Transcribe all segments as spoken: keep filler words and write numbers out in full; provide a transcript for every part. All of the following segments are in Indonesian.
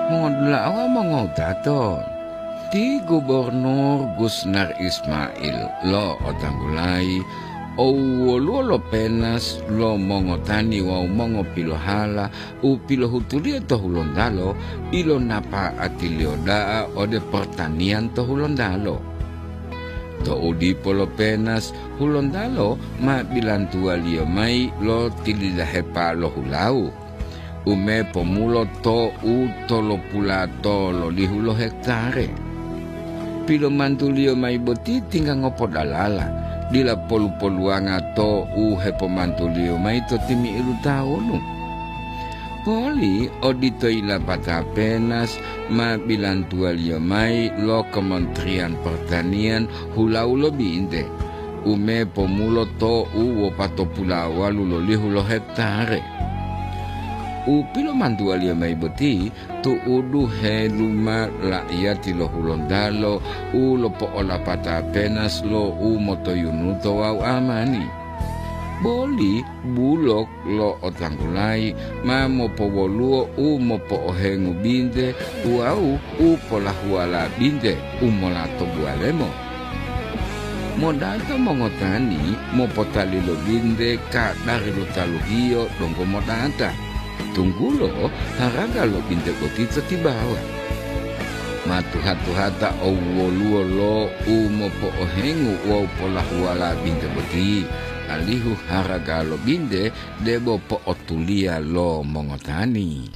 Mengodlawa mengodato. Ti Gubernur Gusnar Ismail lo otanggulai o lo lo penas lo mongotani wa mongo pilo hala u pilo hutulia to hulondalo ilo napa atilio daa ode pertanian to hulondalo to udi polo penas hulondalo ma bilantua lio mai lo tilida hepa lo hulau ume pomulo to u tolo pula to lo lihulo hektare pilo mantulio mai boti tinggal ngopo dalala dila polu-poluanga to u hepo mantulio mai to timi ilu taonu poli odito ila bata penas ma bilantua lio mai lo Kementerian Pertanian hulau lo binde ume pomulo to u wopato pulawa lulo lihulo hektare u pilo mantua lia mai boti tu udu he luma rakyat lo hulondalo u lo po ola pata penas lo u moto yunuto wau amani boli bulok lo otanggulai ma mo po woluo u mo po ohengu binde u au u pola huala binde u molato bualemo modata mongotani mo potali lo binde ka dari lo taluhio donggo modata tunggu lo haraga lo binte kotito tibawa matu hatu hata owo luo lo umo po ohengu wo pola huala binte boti alihu haraga lo binde debo po otulia lo mongotani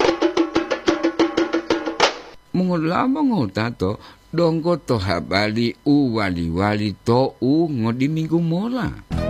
mongola mongotato donggo to habali u wali wali to u ngodi minggu mola